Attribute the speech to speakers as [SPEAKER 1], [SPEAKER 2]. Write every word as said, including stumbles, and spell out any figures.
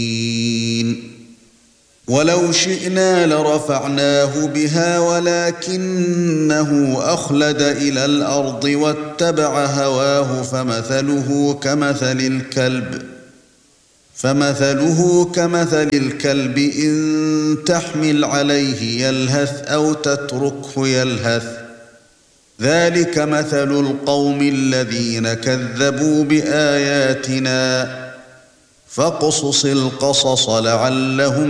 [SPEAKER 1] ولو شئنا لرفعناه بها ولكنه أخلد إلى الأرض واتبع هواه فمثله كمثل الكلب فمثله كمثل الكلب إن تحمل عليه يلهث أو تتركه يلهث ذلك مثل القوم الذين كذبوا بآياتنا فاقصص القصص لعلهم